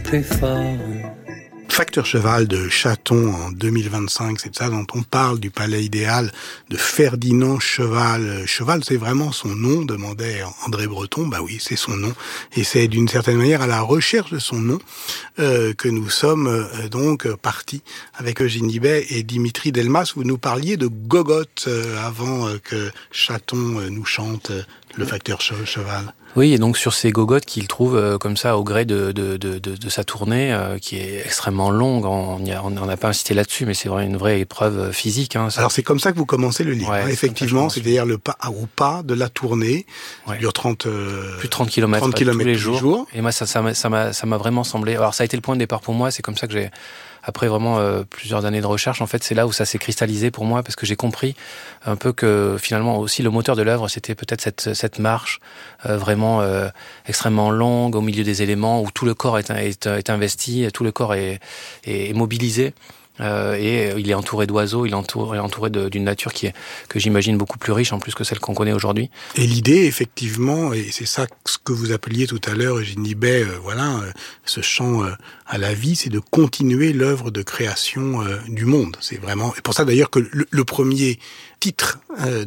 plus fort. Facteur cheval de Chaton en 2025, c'est de ça dont on parle, du palais idéal de Ferdinand Cheval. Cheval, c'est vraiment son nom, demandait André Breton. Bah oui, c'est son nom. Et c'est d'une certaine manière à la recherche de son nom que nous sommes donc partis avec Eugénie Bay et Dimitri Delmas. Vous nous parliez de Gogotte avant que Chaton nous chante le facteur cheval. Oui, et donc sur ces gogottes qu'il trouve comme ça au gré de sa tournée, qui est extrêmement longue. On n'a pas insisté là-dessus, mais c'est vraiment une vraie épreuve physique. Hein, alors c'est comme ça que vous commencez le livre, ouais, hein, effectivement, c'est-à-dire le pas au pas de la tournée. Ouais. Il dure plus de 30 km, tous les jours. Et moi, ça m'a vraiment semblé. Alors ça a été le point de départ pour moi. C'est comme ça que j'ai. Après vraiment plusieurs années de recherche, en fait, c'est là où ça s'est cristallisé pour moi, parce que j'ai compris un peu que finalement aussi le moteur de l'œuvre, c'était peut-être cette marche vraiment extrêmement longue au milieu des éléments où tout le corps est investi, tout le corps est mobilisé. Et il est entouré d'oiseaux, il est entouré d'une nature que j'imagine beaucoup plus riche en plus que celle qu'on connaît aujourd'hui. Et l'idée, effectivement, et c'est ça ce que vous appeliez tout à l'heure, Eugénie Bay, ce chant à la vie, c'est de continuer l'œuvre de création du monde. C'est vraiment, et pour ça d'ailleurs que le premier titre